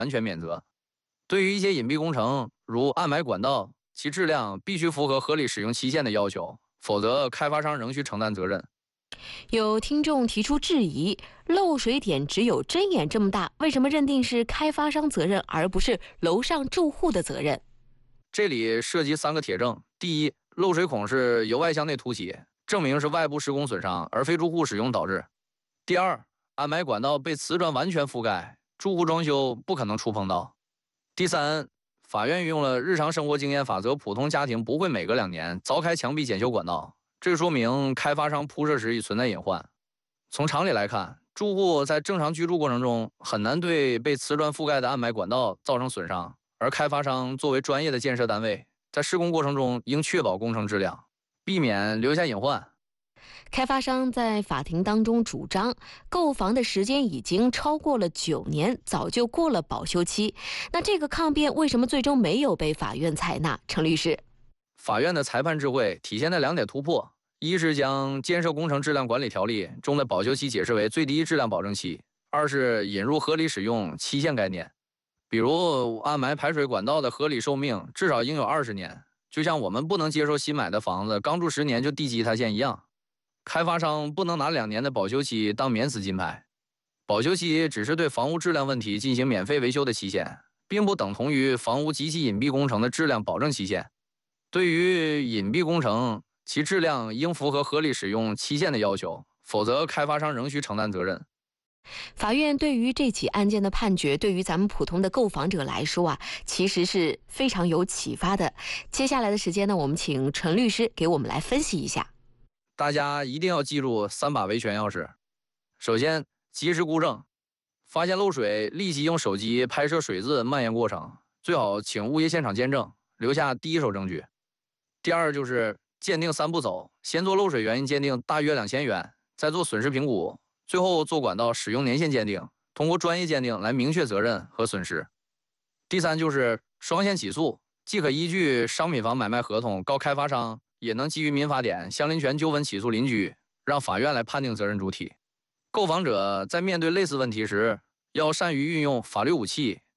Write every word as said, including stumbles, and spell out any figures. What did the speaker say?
完全免责。对于一些隐蔽工程，如暗埋管道，其质量必须符合合理使用期限的要求，否则开发商仍需承担责任。 有听众提出质疑：漏水点只有针眼这么大，为什么认定是开发商责任，而不是楼上住户的责任？ 这里涉及三个铁证：第一，漏水孔是由外向内凸起，证明是外部施工损伤，而非住户使用导致；第二，暗埋管道被瓷砖完全覆盖，住户装修不可能触碰到；第三，法院运用了日常生活经验法则，普通家庭不会每隔两年凿开墙壁检修管道，这说明开发商铺设时已存在隐患。从常理来看，住户在正常居住过程中很难对被瓷砖覆盖的暗埋管道造成损伤，而开发商作为专业的建设单位，在施工过程中应确保工程质量，避免留下隐患。 开发商在法庭当中主张，购房的时间已经超过了九年，早就过了保修期。那这个抗辩为什么最终没有被法院采纳？程律师， 法院的裁判智慧体现在两点突破：一是将《建设工程质量管理条例》中的保修期解释为最低质量保证期；二是引入合理使用期限概念，比如暗埋排水管道的合理寿命至少应有二十年，就像我们不能接受新买的房子刚住十年就地基塌陷一样。开发商不能拿两年的保修期当免死金牌，保修期只是对房屋质量问题进行免费维修的期限，并不等同于房屋极其隐蔽工程的质量保证期限。对于隐蔽工程，其质量应符合合理使用期限的要求，否则开发商仍需承担责任。 法院对于这起案件的判决，对于咱们普通的购房者来说啊，其实是非常有启发的。接下来的时间呢，我们请陈律师给我们来分析一下。 大家一定要记住三把维权钥匙。首先，及时估证，发现漏水立即用手机拍摄水渍蔓延过程，最好请物业现场见证，留下第一手证据。第二就是鉴定三步走，先做漏水原因鉴定大约两千元，再做损失评估，最后做管道使用年限鉴定，通过专业鉴定来明确责任和损失。第三就是双线起诉，既可依据商品房买卖合同告开发商，也能基于民法典相邻权纠纷起诉邻居，让法院来判定责任主体。购房者在面对类似问题时，要善于运用法律武器，